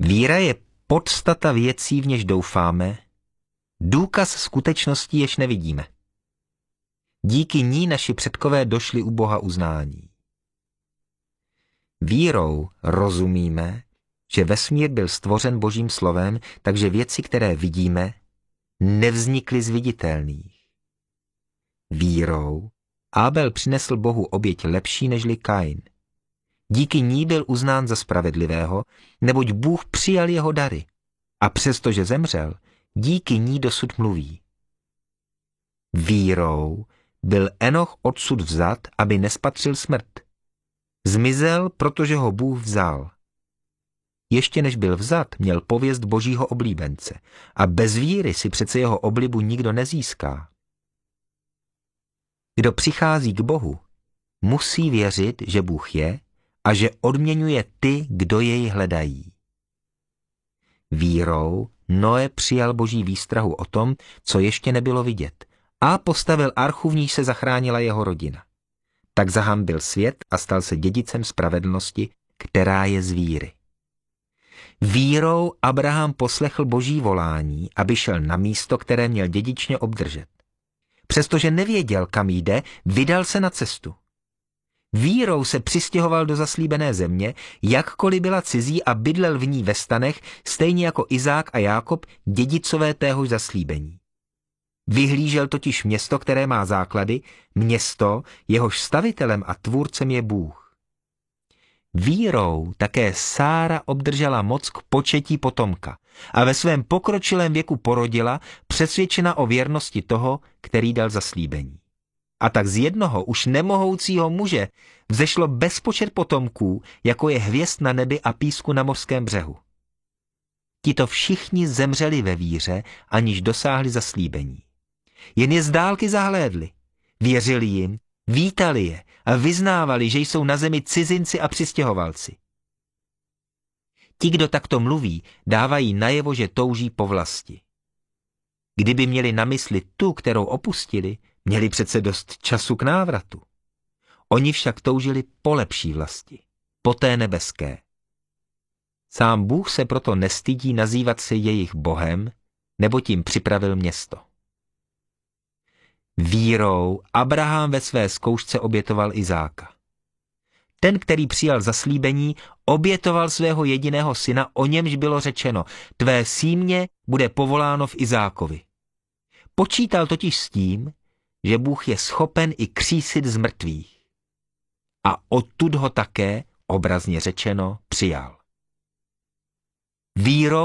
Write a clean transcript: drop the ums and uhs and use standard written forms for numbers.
Víra je podstata věcí, v něž doufáme, důkaz skutečností, jež nevidíme. Díky ní naši předkové došli u Boha uznání. Vírou rozumíme, že vesmír byl stvořen Božím slovem, takže věci, které vidíme, nevznikly z viditelných. Vírou Abel přinesl Bohu oběť lepší nežli Kain. Díky ní byl uznán za spravedlivého, neboť Bůh přijal jeho dary. A přestože zemřel, díky ní dosud mluví. Vírou byl Enoch odsud vzat, aby nespatřil smrt. Zmizel, protože ho Bůh vzal. Ještě než byl vzat, měl pověst Božího oblíbence a bez víry si přece jeho oblibu nikdo nezíská. Kdo přichází k Bohu, musí věřit, že Bůh je a že odměňuje ty, kdo jej hledají. Vírou Noe přijal Boží výstrahu o tom, co ještě nebylo vidět, a postavil archu, v níž se zachránila jeho rodina. Tak zahambil svět a stal se dědicem spravedlnosti, která je z víry. Vírou Abraham poslechl Boží volání, aby šel na místo, které měl dědičně obdržet. Přestože nevěděl, kam jde, vydal se na cestu. Vírou se přistěhoval do zaslíbené země, jakkoliv byla cizí, a bydlel v ní ve stanech, stejně jako Izák a Jákob, dědicové téhož zaslíbení. Vyhlížel totiž město, které má základy, město, jehož stavitelem a tvůrcem je Bůh. Vírou také Sára obdržela moc k početí potomka a ve svém pokročilém věku porodila, přesvědčena o věrnosti toho, který dal zaslíbení. A tak z jednoho už nemohoucího muže vzešlo bezpočet potomků, jako je hvězd na nebi a písku na mořském břehu. Tito všichni zemřeli ve víře, aniž dosáhli zaslíbení. Jen je z dálky zahlédli, věřili jim, vítali je a vyznávali, že jsou na zemi cizinci a přistěhovalci. Ti, kdo takto mluví, dávají najevo, že touží po vlasti. Kdyby měli na mysli tu, kterou opustili, měli přece dost času k návratu. Oni však toužili po lepší vlasti, po té nebeské. Sám Bůh se proto nestydí nazývat se jejich Bohem, nebo tím připravil město. Vírou Abraham ve své zkoušce obětoval Izáka. Ten, který přijal zaslíbení, obětoval svého jediného syna, o němž bylo řečeno, tvé símě bude povoláno v Izákovi. Počítal totiž s tím, že Bůh je schopen i křísit z mrtvých. A odtud ho také, obrazně řečeno, přijal. Vírou